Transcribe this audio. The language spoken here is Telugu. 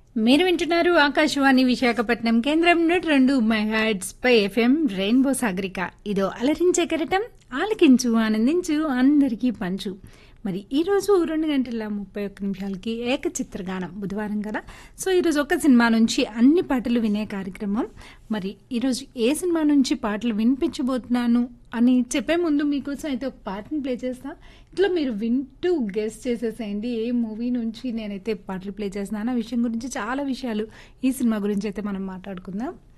మీరు వింటున్నారు ఆకాశవాణి విశాఖపట్నం కేంద్రం 102 మెగాహెర్ట్జ్ పై ఎఫ్ఎం రెయిన్బో సాగరిక. ఇదో అలరించే కెరటం, ఆలకించు ఆనందించు అందరికీ పంచు. మరి ఈరోజు 2:31 ఏకచిత్రగానం బుధవారం కదా. సో ఈరోజు ఒక సినిమా నుంచి అన్ని పాటలు వినే కార్యక్రమం. మరి ఈరోజు ఏ సినిమా నుంచి పాటలు వినిపించబోతున్నాను అని చెప్పే ముందు మీకోసం అయితే ఒక పాటను ప్లే చేస్తా. ఇట్లా మీరు వింటూ గెస్ట్ చేసేసేయండి ఏ మూవీ నుంచి నేనైతే పాటలు ప్లే చేస్తున్నాను. ఆ విషయం గురించి చాలా విషయాలు ఈ సినిమా గురించి అయితే మనం మాట్లాడుకుందాం.